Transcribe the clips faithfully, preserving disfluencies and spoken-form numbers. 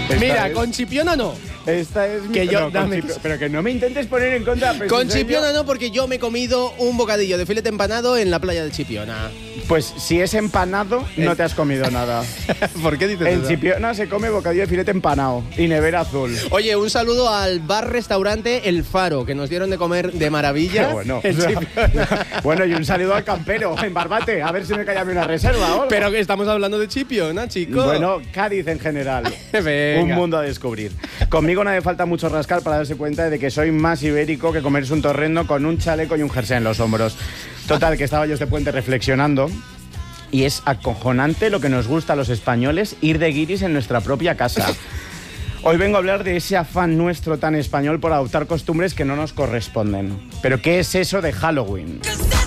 Mira, es, con Chipiona no. Esta es mi... Que yo, no, dame- Chipio- pero que no me intentes poner en contra. Pero Con si soy Chipiona yo- no, porque yo me he comido un bocadillo de filete empanado en la playa de Chipiona. Pues si es empanado, no Es- te has comido nada. ¿Por qué dices En eso? Chipiona se come bocadillo de filete empanado y nevera azul. Oye, un saludo al bar-restaurante El Faro, que nos dieron de comer de maravilla. Qué bueno. en Chipiona. Bueno, y un saludo al campero en Barbate. A ver si me cae a mí una reserva o algo. Pero que estamos hablando de Chipiona, chico. Bueno, Cádiz en general. Venga. Un mundo a descubrir. Conmigo no hace falta mucho rascar para darse cuenta de que soy más ibérico que comerse un torrendo con un chaleco y un jersey en los hombros. Total, que estaba yo este puente reflexionando. Y es acojonante lo que nos gusta a los españoles ir de guiris en nuestra propia casa. Hoy vengo a hablar de ese afán nuestro tan español por adoptar costumbres que no nos corresponden. Pero ¿qué es eso de Halloween?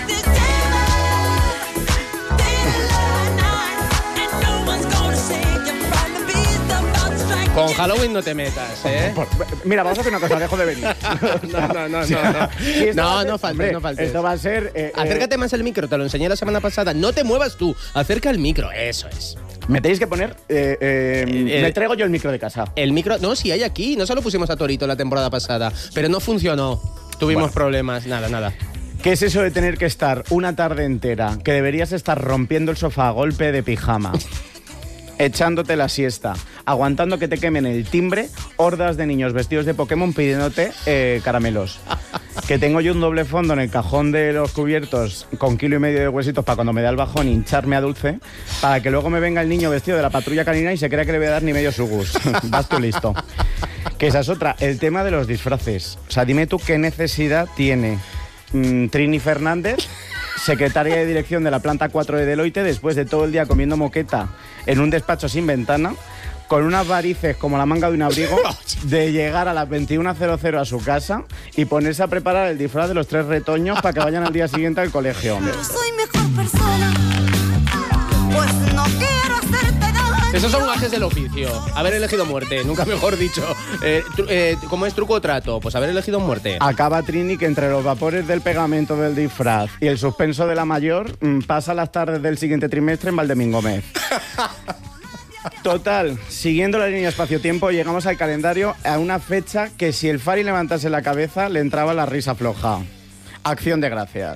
Con Halloween no te metas, ¿eh? Por- mira, vamos a hacer una cosa, dejo de venir. No, no, no, no. Sí, esto No, va a ser- no faltes, hombre, no faltes. Esto va a ser... eh, eh, Acércate más al micro, te lo enseñé la semana pasada. No te muevas tú, acerca el micro, eso es. me tenéis que poner... eh, eh, Eh, me traigo yo el micro de casa. El micro, no, sí hay aquí, no se lo pusimos a Torito la temporada pasada, pero no funcionó. Tuvimos Bueno. problemas, nada, nada. ¿Qué es eso de tener que estar una tarde entera, que deberías estar rompiendo el sofá a golpe de pijama, echándote la siesta, aguantando que te quemen el timbre, hordas de niños vestidos de Pokémon pidiéndote eh, caramelos? Que tengo yo un doble fondo en el cajón de los cubiertos con kilo y medio de huesitos para cuando me da el bajón hincharme a dulce, para que luego me venga el niño vestido de la patrulla canina y se crea que le voy a dar ni medio sugus. Vas tú listo. Que esa es otra, el tema de los disfraces. O sea, dime tú qué necesidad tiene mm, Trini Fernández, secretaria de dirección de la planta cuatro de Deloitte, después de todo el día comiendo moqueta en un despacho sin ventana, con unas varices como la manga de un abrigo, de llegar a las veintiuna cero cero a su casa y ponerse a preparar el disfraz de los tres retoños para que vayan al día siguiente al colegio. Hombre. No soy mejor persona, pues no quiero hacerte daño. Esos son gajes del oficio. Haber elegido muerte, nunca mejor dicho. Eh, tru- eh, ¿Cómo es truco o trato? Pues haber elegido muerte. Acaba Trini que entre los vapores del pegamento del disfraz y el suspenso de la mayor mm, pasa las tardes del siguiente trimestre en Valdemín Gómez. Total, siguiendo la línea espacio-tiempo, llegamos al calendario a una fecha que si el Fari levantase la cabeza le entraba la risa floja. Acción de Gracias.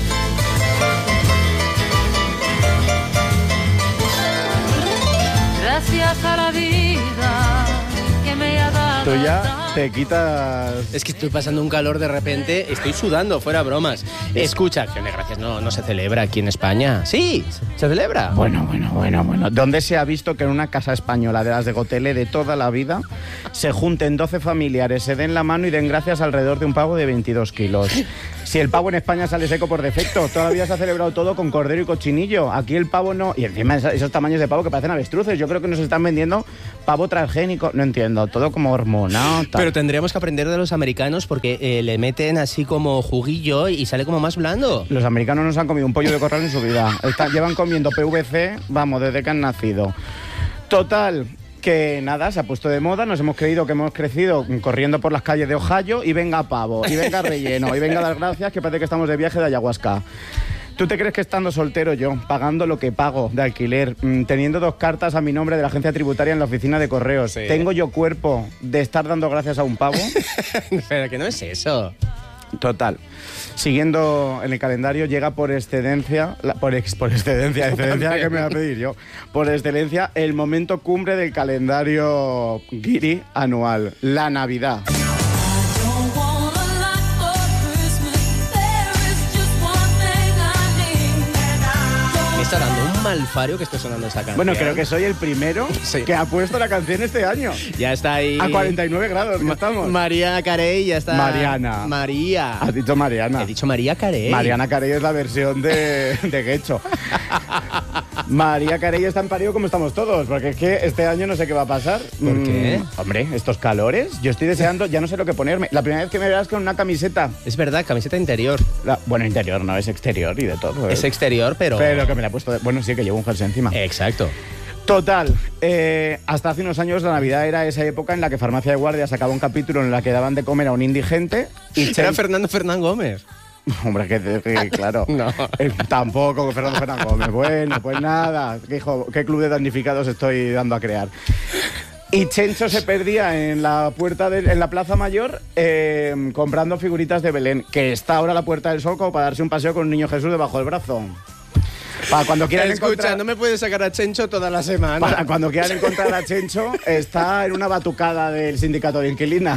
Gracias a la vida que me ha dado. Tú ya te quitas... Es que estoy pasando un calor de repente, estoy sudando, fuera bromas. Escucha, Acción de Gracias no, no se celebra aquí en España. Sí, se celebra. Bueno, bueno, bueno, bueno. ¿Dónde se ha visto que en una casa española de las de Gotele de toda la vida se junten doce familiares, se den la mano y den gracias alrededor de un pavo de veintidós kilos? Si el pavo en España sale seco por defecto, todavía se ha celebrado todo con cordero y cochinillo. Aquí el pavo no... Y encima esa- esos tamaños de pavo que parecen avestruces. Yo creo que nos están vendiendo pavo transgénico. No entiendo, todo como hormonado. tal. Pero tendríamos que aprender de los americanos porque eh, le meten así como juguillo y sale como más blando. Los americanos no se han comido un pollo de corral en su vida. Están- llevan comiendo P V C, vamos, desde que han nacido. Total, que nada, se ha puesto de moda, nos hemos creído que hemos crecido corriendo por las calles de Ohio y venga pavo, y venga relleno, y venga las gracias, que parece que estamos de viaje de ayahuasca. ¿Tú te crees que estando soltero yo, pagando lo que pago de alquiler, mm, teniendo dos cartas a mi nombre de la agencia tributaria en la oficina de correos, Sí. tengo yo cuerpo de estar dando gracias a un pavo? Pero que no es eso. Total. Siguiendo en el calendario, llega por excedencia, la- por, ex, por excedencia, excedencia que me va a pedir yo, por excelencia, el momento cumbre del calendario guiri anual, la Navidad. Don't want a lot for Christmas. There is just one thing I need. Me está dando un malfario que esté sonando esta canción. Bueno, creo que soy el primero Sí. que ha puesto la canción este año. ya está ahí. A cuarenta y nueve grados que estamos. María Carey ya está. Mariana. María. Has dicho Mariana. He dicho María Carey. Mariana Carey es la versión de, de Guecho. María Carey está en parido como estamos todos, porque es que este año no sé qué va a pasar. ¿Por Mm, qué? Hombre, estos calores, yo estoy deseando, ya no sé lo que ponerme. La primera vez que me verás con una camiseta, Es verdad, camiseta interior. la- bueno, interior, no, es exterior y de todo. ¿eh? Es exterior, pero. Pero que me la he puesto, de- bueno, sí, que llevo un jersey encima. Exacto. Total, eh, hasta hace unos años la Navidad era esa época en la que Farmacia de Guardia sacaba un capítulo en la que daban de comer a un indigente y Era Chen- Fernando Fernán Gómez. Hombre, que, que claro. No. Eh, tampoco, Fernando Fernández Gómez. Bueno, pues nada. ¿Qué, hijo, qué club de damnificados estoy dando a crear? Y Chencho se perdía en la puerta de, en la Plaza Mayor eh, comprando figuritas de Belén, que está ahora a la Puerta del Sol como para darse un paseo con un niño Jesús debajo del brazo. Para cuando quieran Escucha, encontrar, no me puedes sacar a Chencho toda la semana. para cuando quieran encontrar a Chencho, está en una batucada del sindicato de inquilinas.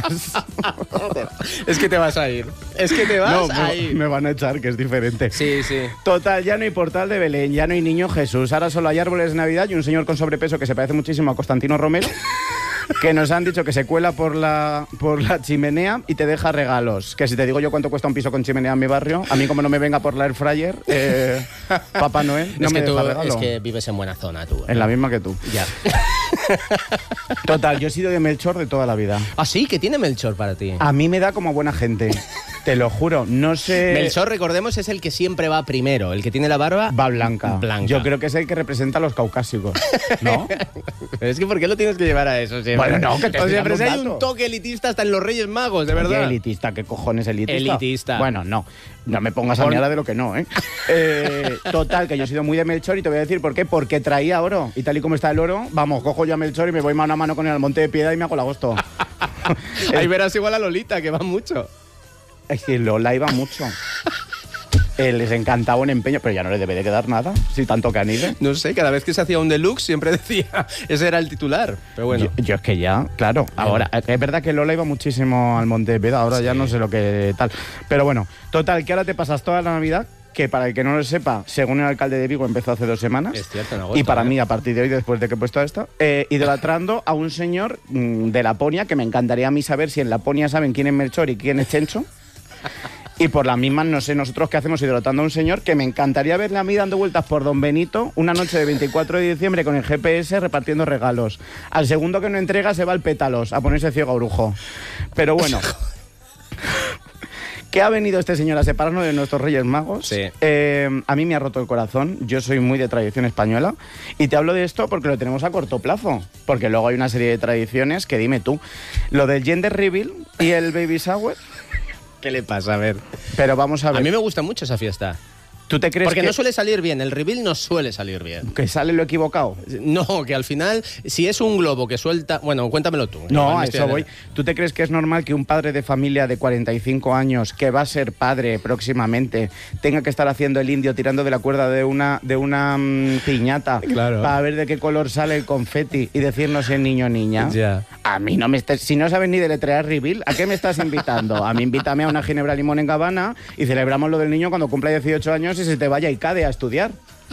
Es que te vas a ir. Es que te vas No, a me, ir. me van a echar, que es diferente. Sí, sí. Total, ya no hay portal de Belén, ya no hay niño Jesús. Ahora solo hay árboles de Navidad y un señor con sobrepeso que se parece muchísimo a Constantino Romero, que nos han dicho que se cuela por la, por la chimenea y te deja regalos. Que si te digo yo cuánto cuesta un piso con chimenea en mi barrio, a mí como no me venga por la air fryer, eh, Papá Noel no es, me que tú, deja regalo. es que vives en buena zona, tú. En la misma que tú. Ya. Total, yo he sido de Melchor de toda la vida. Ah, sí, ¿qué tiene Melchor para ti? A mí me da como buena gente. Te lo juro, no sé... Melchor, recordemos, es el que siempre va primero, el que tiene la barba Va blanca. blanca. Yo creo que es el que representa a los caucásicos, ¿no? Es que ¿por qué lo tienes que llevar a eso siempre? Bueno, no, que te O estoy sea, dando pero si un hay un dato. toque elitista hasta en los Reyes Magos, de verdad. ¿Qué elitista? ¿Qué cojones elitista? Elitista. Bueno, no. No me pongas a Pon- mí ahora de lo que no, ¿eh? Eh, Total, que yo he sido muy de Melchor y te voy a decir por qué. Porque traía oro. Y tal y como está el oro, vamos, cojo yo a Melchor y me voy mano a mano con él al Monte de Piedad y me hago el agosto. Ahí verás igual a Lolita, que va mucho. Es que Lola iba mucho. Eh, les encantaba un empeño, pero ya no le debe de quedar nada, si tanto que han ido. No sé, cada vez que se hacía un deluxe siempre decía, ese era el titular. Pero bueno. Yo, yo es que ya, claro, ahora, es verdad que Lola iba muchísimo al Monte de Piedad, ahora ya no sé lo que tal. Pero bueno, total, que ahora te pasas toda la Navidad, que para el que no lo sepa, según el alcalde de Vigo empezó hace dos semanas. Es cierto, en agosto, Y para ¿eh? mí, a partir de hoy, después de que he puesto esto, eh, idolatrando a un señor mm, de Laponia, que me encantaría a mí saber si en Laponia saben quién es Melchor y quién es Chencho. Y por las mismas, no sé, nosotros qué hacemos idolatrando a un señor que me encantaría verle a mí dando vueltas por Don Benito una noche de veinticuatro de diciembre con el G P S repartiendo regalos. Al segundo que no entrega se va al pétalos a ponerse ciego a brujo. Pero bueno... ¿Qué ha venido este señor a separarnos de nuestros Reyes Magos? Sí. Eh, a mí me ha roto el corazón. Yo soy muy de tradición española. Y te hablo de esto porque lo tenemos a corto plazo. Porque luego hay una serie de tradiciones que dime tú. Lo del gender reveal y el baby shower. ¿Qué le pasa? A ver. Pero vamos a ver. A mí me gusta mucho esa fiesta. ¿Tú te crees Porque que, no suele salir bien, el reveal no suele salir bien. que sale lo equivocado? No, que al final, si es un globo que suelta... Bueno, cuéntamelo tú. No, Igual me a estoy eso voy. adelantando. ¿Tú te crees que es normal que un padre de familia de cuarenta y cinco años, que va a ser padre próximamente, tenga que estar haciendo el indio tirando de la cuerda de una, de una mm, piñata Claro. para ver de qué color sale el confeti y decirnos si es niño o niña? Ya. A mí no me estés... Si no sabes ni deletrear reveal, ¿a qué me estás invitando? A mí invítame a una ginebra limón en Gabana y celebramos lo del niño cuando cumpla dieciocho años y se te vaya y cade a estudiar.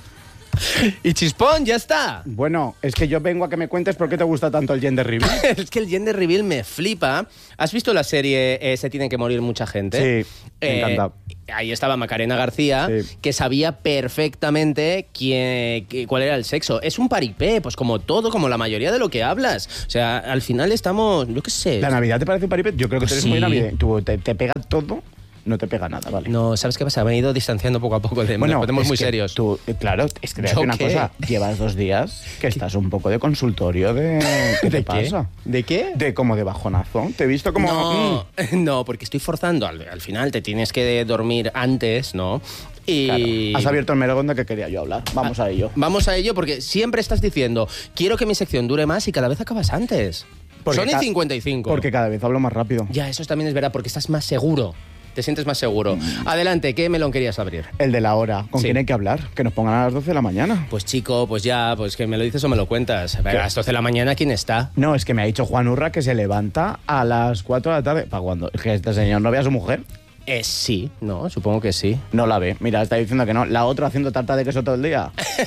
Y chispón, ya está. Bueno, es que yo vengo a que me cuentes por qué te gusta tanto el gender reveal. Es que el gender reveal me flipa. ¿Has visto la serie eh, Se tiene que morir mucha gente? Sí, me encanta. Ahí estaba Macarena García, Sí. que sabía perfectamente quién, qué- cuál era el sexo. Es un paripé, pues como todo, como la mayoría de lo que hablas. O sea, al final estamos, yo qué sé. ¿La Navidad te parece un paripé? Yo creo que Pues tú eres sí. muy navideño. Tú te, te pega todo, no te pega nada, ¿vale? No, ¿sabes qué pasa? Me he ido distanciando poco a poco de... nos ponemos es muy que serios. Tú, eh, claro, es que te voy a ¿Yo decir una qué? cosa. Llevas dos días que estás un poco de consultorio de... ¿Qué te ¿De qué? pasa? ¿De qué? De como de bajonazo. Te he visto como... No, mm, no, porque estoy forzando. Al, al final te tienes que dormir antes, ¿no? Y... claro. Has abierto el melón de que quería yo hablar. Vamos a ello. Vamos a ello porque siempre estás diciendo, quiero que mi sección dure más y cada vez acabas antes. Porque Son y ca- cincuenta y cinco. Porque cada vez hablo más rápido. Ya, eso también es verdad, porque estás más seguro. Te sientes más seguro. Adelante, ¿qué melón querías abrir? El de la hora. ¿Con Sí. quién hay que hablar? Que nos pongan a las doce de la mañana. Pues chico, pues ya, pues que me lo dices o me lo cuentas. A ver, a las doce de la mañana, ¿quién está? No, es que me ha dicho Juan Urra que se levanta a las cuatro de la tarde. ¿Para cuándo? Es que este señor no ve a su mujer. Eh, sí, no, supongo que sí. No la ve. Mira, está diciendo que no. La otra haciendo tarta de queso todo el día.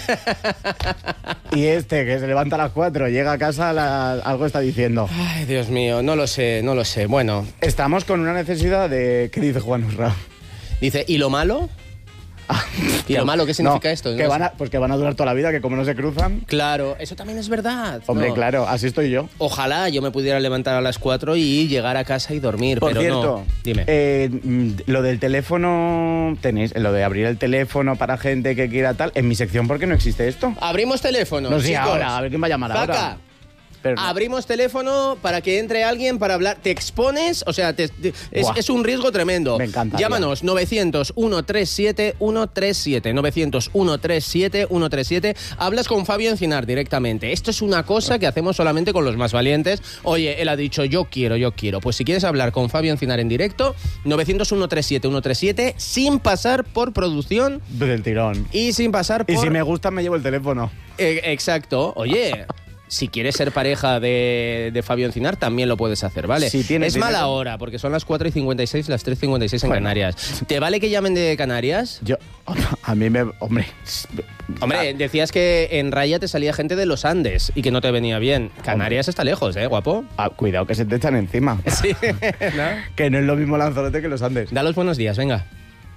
Y este, que se levanta a las cuatro, llega a casa, a la- algo está diciendo. Ay, Dios mío, no lo sé, no lo sé. Bueno, Estamos con una necesidad de... ¿Qué dice Juan Urra? dice, ¿y lo malo? ¿Y lo malo qué significa No, esto? Que No van sé. a, pues que van a durar toda la vida, que como no se cruzan... Claro, eso también es verdad. Hombre, No. claro, así estoy yo. Ojalá yo me pudiera levantar a las cuatro y llegar a casa y dormir, Por pero cierto, no. Dime. eh, mm, lo del teléfono, tenéis, lo de abrir el teléfono para gente que quiera tal, en mi sección, ¿por qué no existe esto? Abrimos teléfono. No sé chicos. ahora, a ver quién va a llamar Faca. ahora. Pero no. Abrimos teléfono para que entre alguien para hablar. Te expones, o sea, te- te- es, Buah. es un riesgo tremendo. Me encanta, Llámanos novecientos, ciento treinta y siete, ciento treinta y siete. novecientos, ciento treinta y siete, ciento treinta y siete. Hablas con Fabio Encinar directamente. Esto es una cosa que hacemos solamente con los más valientes. Oye, él ha dicho yo quiero, yo quiero. Pues si quieres hablar con Fabio Encinar en directo, novecientos, ciento treinta y siete, ciento treinta y siete, sin pasar por producción Del tirón. y sin pasar por... Y si me gusta, me llevo el teléfono. Eh, exacto. Oye, si quieres ser pareja de, de Fabio Encinar, también lo puedes hacer, ¿vale? Si tienes es mala dinero. hora, porque son las cuatro y cincuenta y seis, las tres y cincuenta y seis en Bueno. Canarias. ¿Te vale que llamen de Canarias? Yo, a mí me... Hombre... Hombre, decías que en Raya te salía gente de los Andes y que no te venía bien. Canarias está lejos, ¿eh, guapo? Ah, cuidado que se te echan encima. Sí. ¿No? Que no es lo mismo Lanzarote que los Andes. Da los buenos días, venga.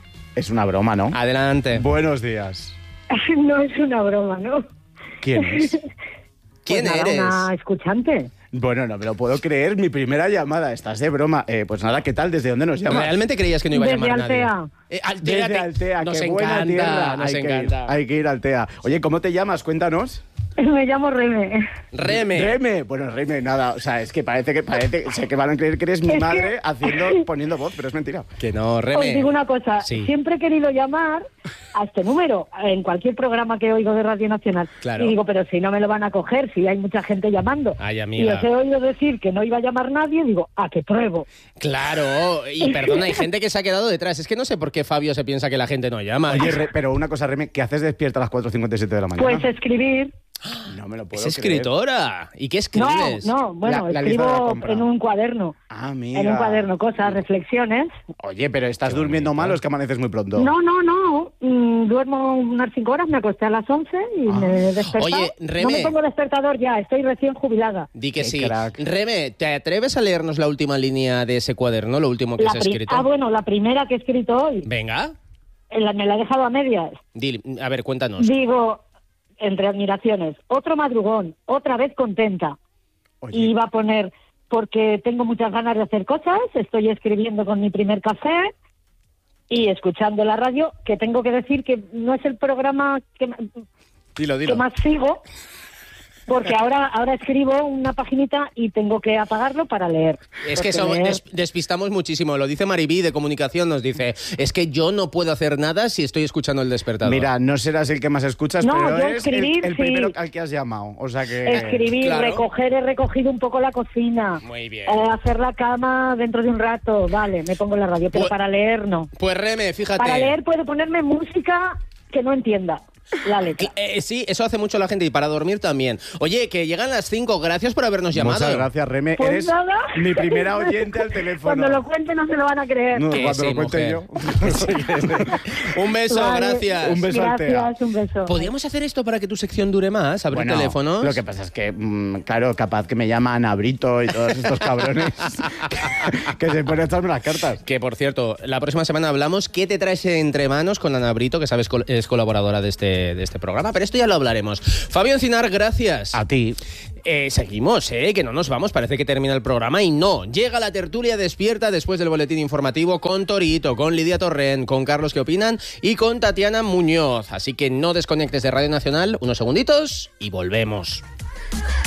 Es una broma, ¿no? Adelante. Buenos días. No es una broma, ¿no? ¿Quién es? ¿Quién Pues nada, eres? Una escuchante. Bueno, no me lo puedo creer. Mi primera llamada. Estás de broma. Eh, pues nada, ¿qué tal? ¿Desde dónde nos llamas? ¿Realmente creías que no iba a Desde llamar Altea. nadie? Eh, Altea. Desde te- Altea. Nos qué buena encanta, tierra. nos hay encanta. Que ir, hay que ir a Altea. Oye, ¿cómo te llamas? Cuéntanos. Me llamo Reme. Reme. Reme. Bueno, Reme, nada. O sea, es que parece que parece sé que van a creer que eres mi Es que- madre haciendo poniendo voz, pero es mentira. Que no, Reme. Os digo una cosa, Sí. siempre he querido llamar a este número, en cualquier programa que oigo de Radio Nacional. Claro. Y digo, pero si no me lo van a coger, si hay mucha gente llamando. Ay, y amiga. os he oído decir que no iba a llamar nadie, digo, ¿a qué pruebo? Claro, y perdona, hay gente que se ha quedado detrás. Es que no sé por qué Fabio se piensa que la gente no llama. Oye, Re- pero una cosa, Reme, ¿qué haces despierta a las cuatro y cincuenta y siete de la mañana? Pues escribir. no me lo puedo es creer. escritora. ¿Y qué No, escribes? no, bueno, La- la lista de la escribo compra. en un cuaderno. Ah, mira. En un cuaderno, cosas, reflexiones. Oye, pero estás durmiendo mal o es que amaneces muy pronto. No, no, no. Mm, duermo unas cinco horas, me acosté a las once y me he despertado. Oye, No Reme. me pongo despertador ya, estoy recién jubilada. Di que Qué sí. crack. Reme, ¿te atreves a leernos la última línea de ese cuaderno, lo último que La has pri- escrito? Ah, bueno, la primera que he escrito hoy, Venga, eh, la- me la he dejado a medias. Di- a ver, cuéntanos. Digo, entre admiraciones, otro madrugón, otra vez contenta. Oye, Y iba a poner, porque tengo muchas ganas de hacer cosas, estoy escribiendo con mi primer café y escuchando la radio, que tengo que decir que no es el programa que, dilo, que dilo. más sigo, porque ahora ahora escribo una paginita y tengo que apagarlo para leer. Es que Porque somos- leer- des- despistamos muchísimo. Lo dice Maribí de comunicación, nos dice, es que yo no puedo hacer nada si estoy escuchando el despertador. Mira, no serás el que más escuchas, No, pero yo eres el, escribir, el sí. primero al que has llamado. O sea que... Escribir, claro. recoger, he recogido un poco la cocina. Muy bien. Eh, hacer la cama dentro de un rato, vale, me pongo en la radio, pero Pues- para leer no. Pues Reme, fíjate. Para leer puedo ponerme música que no entienda la letra. Eh, sí, eso hace mucho la gente y para dormir también. Oye, que llegan las cinco, gracias por habernos llamado. Muchas gracias, Reme. Pues eres nada. mi primera oyente al teléfono. Cuando lo cuente no se lo van a creer. No, Que cuando sí, lo cuente mujer. yo. Un beso, Vale. gracias. Un beso al Tea. Gracias, un beso. ¿Podríamos hacer esto para que tu sección dure más? ¿Abrir Bueno, teléfonos? lo que pasa es que, mm, claro, capaz que me llaman a Brito y todos estos cabrones que se ponen a echarme las cartas. Que, por cierto, la próxima semana hablamos qué te traes entre manos con Ana Brito, que sabes col- es colaboradora de este, de este programa, pero esto ya lo hablaremos. Fabio Encinar, gracias. A ti. Eh, seguimos, ¿eh? Que no nos vamos, parece que termina el programa y no. Llega la tertulia despierta después del boletín informativo con Torito, con Lidia Torrent, con Carlos ¿Qué opinan? Y con Tatiana Muñoz. Así que no desconectes de Radio Nacional unos segunditos y volvemos.